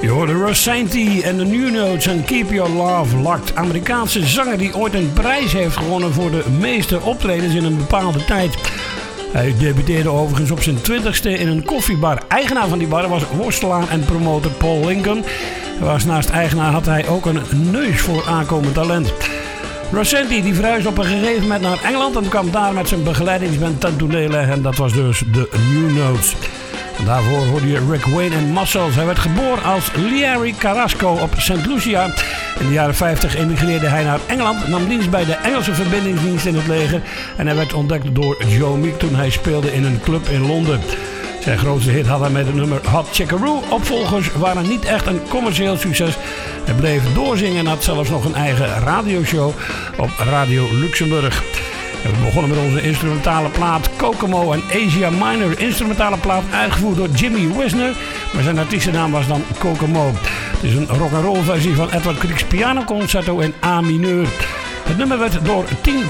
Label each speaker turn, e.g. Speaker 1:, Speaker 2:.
Speaker 1: Je hoorde Rosanti en de New Notes en Keep Your Love Locked. Amerikaanse zanger die ooit een prijs heeft gewonnen voor de meeste optredens in een bepaalde tijd. Hij debuteerde overigens op zijn 20ste in een koffiebar. Eigenaar van die bar was worstelaar en promotor Paul Lincoln. Naast eigenaar had hij ook een neus voor aankomend talent. Rosanti die verhuisde op een gegeven moment naar Engeland en kwam daar met zijn begeleidingsband ten toneel leggen. En dat was dus de New Notes. En daarvoor hoorde je Rick Wayne en Muscles. Hij werd geboren als Larry Carrasco op St. Lucia. In de jaren 50 emigreerde hij naar Engeland, nam dienst bij de Engelse verbindingsdienst in het leger. En hij werd ontdekt door Joe Meek toen hij speelde in een club in Londen. Zijn grootste hit had hij met het nummer Hot Chickaroo. Opvolgers waren niet echt een commercieel succes. Hij bleef doorzingen en had zelfs nog een eigen radioshow op Radio Luxemburg. We begonnen met onze instrumentale plaat Kokomo en Asia Minor. Instrumentale plaat uitgevoerd door Jimmy Wisner, maar zijn artiestennaam was dan Kokomo. Het is een rock'n'roll versie van Edward Grieg's pianoconcerto in A mineur. Het nummer werd door 10